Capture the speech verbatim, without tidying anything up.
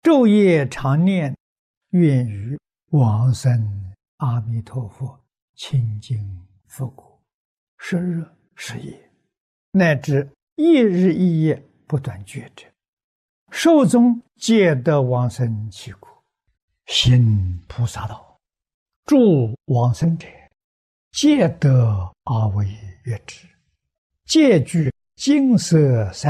昼夜常念，愿与往生阿弥陀佛清净佛国，时日时夜，乃至一日一夜不断觉者，寿终皆得往生其国，行菩萨道，助往生者，皆得阿惟越致，皆具金色三